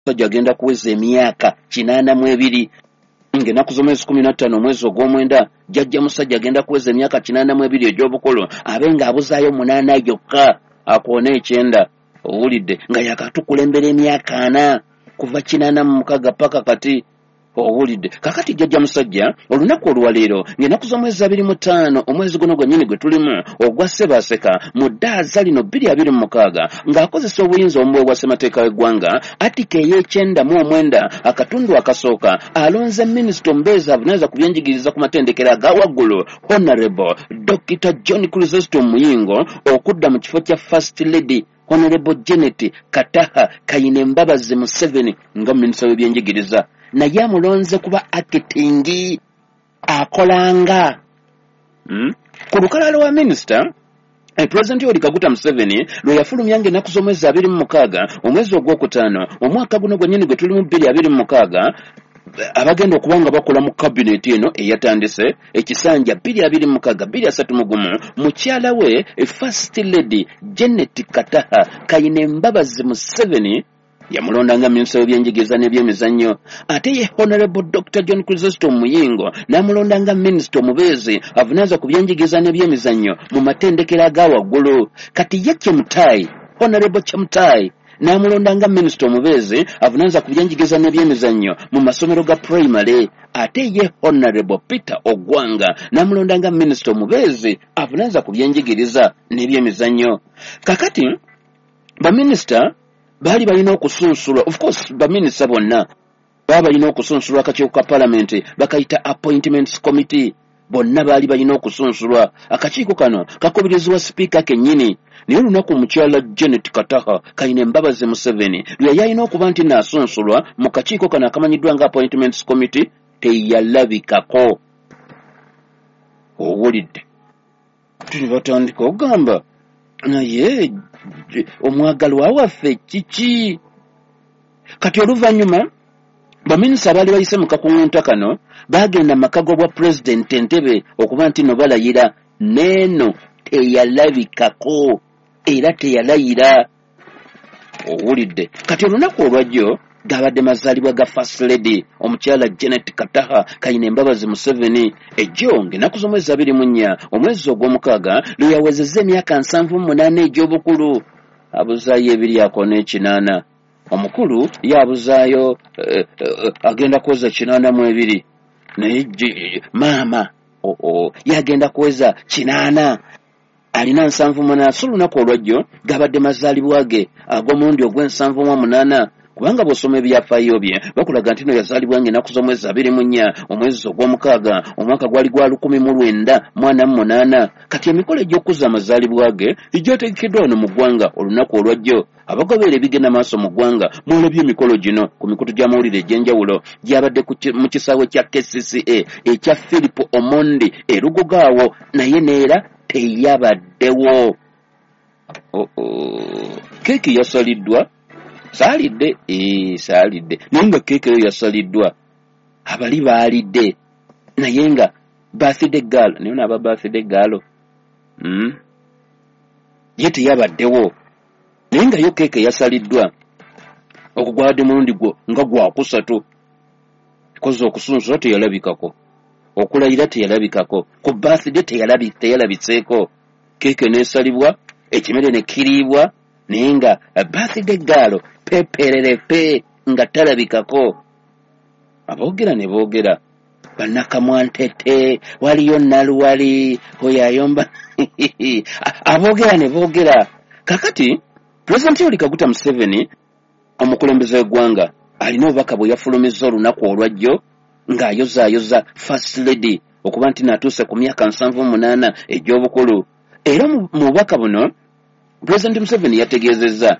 agenda kuweza emyaka 82 ng'ennaku z'omwezi 15 omwezi ogw'omwenda jjajja musajja agenda kuweza emyaka 82 egy'obukulu abe ng'abuzaayo 8 yokka akoona 9 owulidde nga yakatukulembera emyaka 4 kuva 86 paka kati owulidde kakati jjajja musajja olunaku olwaleero ng'ennaku z'omwezi 25 omwezi guno gwennyini gwe tulimu ogwa Ssebaseka mu ddaaza lino 2026 ng'akozesa obuyinza omubuwe bwa ssemateeka w'eggwanga atika ey'E9 akatundu akasooka alonze minisita omubeezi avunaanyizibwa ku byenjigiriza ku matendekero aga waggulu Honorable Dr. John Chrysostom Muyingo okudda mu kifo kya First Lady Honorable Janet Kataha Kayinambabazi Museveni nga minisita w'ebyenjigiriza naye amulonze kuba acting akolanga ku lukalala lwa minisita President Yoweri Kaguta Museveni lwe yafulumya ng'ennaku z'omwezi 26 omwezi ogwokutaano omwaka guno gwennyini gwe tuli mu 2026 abagenda okuba nga bakola mu cabinet eno eyatandise ekisanja 2026-2031 mukyala we First Lady Janet Kataha Kayinambabazi Museveni yamulonda nga minisita w'ebyenjigiriza n'ebyemizannyo ate ye Honorable Dr. John Chrysostom Muyingo n'amulonda nga minisita omubeezi avunaanyizibwa ku byenjigiriza n'ebyemizannyo mu matendekero aga waggulu kati ye Chemutai Honorable Chemutai n'amulonda nga minisita omubeezi avunaanyizibwa ku byenjigiriza n'ebyemizannyo mu masomero ga primary ate ye Honorable Peter Ogwanga n'amulonda nga minisita omubeezi avunaanyizibwa ku byenjigiriza n'ebyemizannyo kakati baminisita baali balina okusunsulwa of course baminisita bonna baba balina okusunsulwa akakiiko ka parliament bakayita appointments committee bonna baali balina okusunsulwa akakiiko kano kakubirizibwa sipiika kennyini naye olunaku mukyala Janet Kataha Kayinambabazi Museveni lwe yalina okuba nti naasunsulwa mu kakiiko kano akamanyiddwa nga appointments committee teyalabikako owulidde tuli batandika ogamba naye omwagalwa waffe kiki kati oluvannyuma baminisita abaali bayise mu kakungunta kano bagenda maka g'obwa pulezidenti Entebbe okuba nti no balayira neeno teyalabikako era teyalayira owulidde kati olunaku olwajjo gabadde mazaalibwa ga First Lady omukyala Janet Kataha Kayinambabazi Museveni ejjo ng'ennaku z'omwezi 24 omwezi ogw'omukaaga lwe yawezezza emyaka 78 egy'obukulu abuzaayo ebiri akoona 8 omukulu yabuzaayo agenda kuweza 82 naye maama yagenda kuweza 8 alina 78 so lunaku olwajjo gabadde mazaalibwa ge ag'omulundi ogw'78 kubanga bw'osoma ebyafaayo bye bakulaga nti no yazaalibwa ng'ennaku z'omwezi 24 omwezi ogw'omukaaga omwaka gwali gwa 1948 kati emikolo egy'okuzza amazaalibwa ge egyategekeddwa wano mu ggwanga olunaku olwajjo abagoberera ebigenda maaso mu ggwanga mwolabye emikolo gino ku mikutu gy'amawulire egy'enjawulo gyabadde mu kisaawe kya KCCA ekya Philip Omondi erugugaawo naye neera teyabaddewo keeki yasaliddwa saalidde saalidde naye nga keeke eyo yasaliddwa abali baalidde naye nga birthday gaalo naye naaba birthday gaalo ye teyabaddewo naye nga yo keeke yasaliddwa okugwadde mulundi gwo nga gwakusatu koza okusunsula teyalabikako okulayira teyalabikako ku birthday teyalabitseeko keeke neesalibwa ekimere ne kiriibwa naye nga birthday gaalo pepererepe nga talabikako aboogera ne boogera bannakamwantete waliyo naluwali oyayomba aboogera ne boogera kakati Pulezidenti Yoweri Kaguta Museveni omukulembeze w'eggwanga alina obubaka bwe yafulumizza olunaku olwajjo ng'ayozaayoza First Lady okuba nti naatuuse ku myaka 78 egy'obukulu era mu bubaka buno Pulezidenti Museveni yategeezezza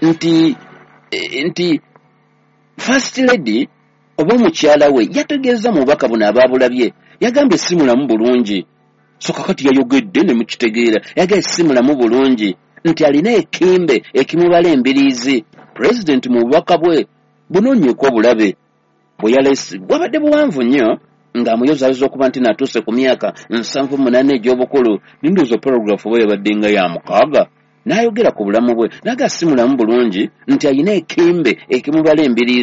nti First Lady oba omukyala we yategeeza mu bubaka buno abaabulabye yagambye si mulamu bulungi so kakati yayogedde ne mukitegeera yagambye si mulamu bulungi nti alina ekimbe ekimubala embiriizi Pulezidenti mu bubaka bwe bunoonyeeko obulabe bwe yalesi bwabadde buwanvu nnyo ng'amuyozaayoza okuba nti naatuuse ku myaka 78 egy'obukulu nindozo paragraph bwe yabadde nga ya 6 n'ayogera ku bulamu bwe naga si mulamu bulungi nti ayina ekimbe ekimubala embiriizi